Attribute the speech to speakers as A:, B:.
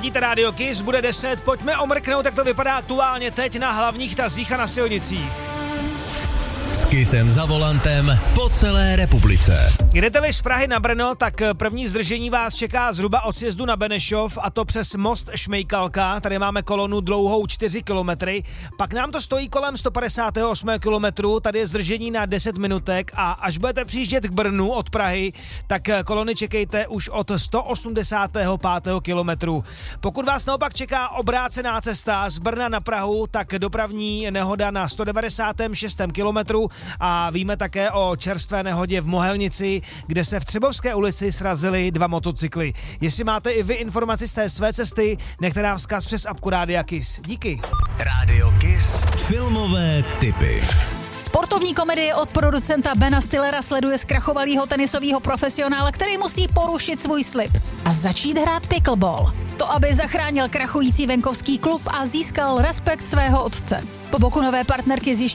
A: Ladíte Radio Kiss, bude 10, pojďme omrknout, jak to vypadá aktuálně teď na hlavních tazích a na silnicích.
B: S Kissem za volantem po celé republice.
A: Jdete-li z Prahy na Brno, tak první zdržení vás čeká zhruba od sjezdu na Benešov, a to přes most Šmejkalka. Tady máme kolonu dlouhou 4 kilometry. Pak nám to stojí kolem 158 kilometru, tady je zdržení na 10 minutek, a až budete přijíždět k Brnu od Prahy, tak kolony čekejte už od 185. kilometru. Pokud vás naopak čeká obrácená cesta z Brna na Prahu, tak dopravní nehoda na 196. kilometru. A víme také o čerstvé nehodě v Mohelnici, kde se v Třebovské ulici srazily 2 motocykly. Jestli máte i vy informaci z té své cesty, nechte nám vzkaz přes apku Rádia Kiss. Díky.
B: Radio Kiss. Filmové tipy.
C: Sportovní komedie od producenta Bena Stillera sleduje zkrachovalýho tenisového profesionála, který musí porušit svůj slib a začít hrát pickleball. To, aby zachránil krachující venkovský klub a získal respekt svého otce. Po boku nové partnerky zjišťuje,